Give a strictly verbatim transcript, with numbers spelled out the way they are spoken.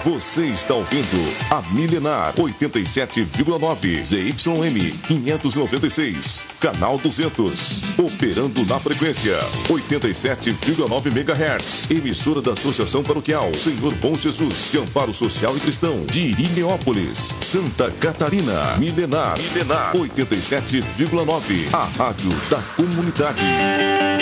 Você está ouvindo a Milenar oitenta e sete vírgula nove Z Y M quinhentos e noventa e seis, canal duzentos, operando na frequência oitenta e sete vírgula nove megahertz, emissora da Associação Paroquial Senhor Bom Jesus de Amparo Social e Cristão de Irineópolis, Santa Catarina. Milenar, Milenar oitenta e sete vírgula nove, a rádio da comunidade.